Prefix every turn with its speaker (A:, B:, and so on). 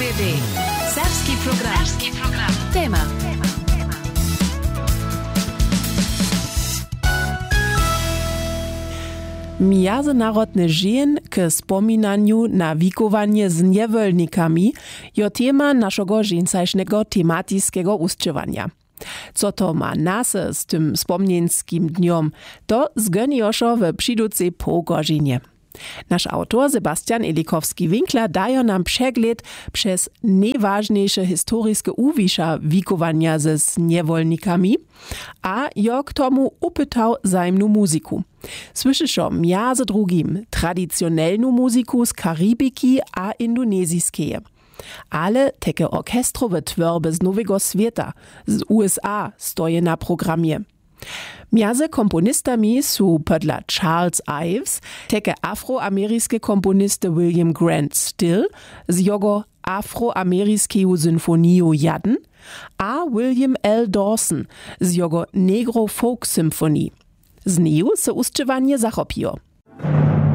A: SRD. Serbski program. Tema.
B: Międzynarodny dzień k wspominaniu na wikowanie z niewolnikami jo tema naszego dzień tematycznego ustrzywania. Co to ma nas z tym wspomnienskim dniom, to zgonioszo w przydúcej półgodzinie. Nasz autor Sebastian Elikowski-Winkler daje nam przegląd przez najważniejsze historyczne uwisza wikowania ze niewolnikami, a jo k tomu upytał zajmną muzyku. Słyszysz między drugim tradycjonalną muzyku z Karibiki a indonezyjskiej. Ale takie orkestrowe twórby z Nowego Świata, z USA stoje na programie. Między komponistami są podla Charles Ives takie afroameryjskie komponisty William Grant Still z jego afroameryjskiego symfonią 1 a William L. Dawson z jego Negro Folk Symphony. Z nią se ustrzywanie zachopiło.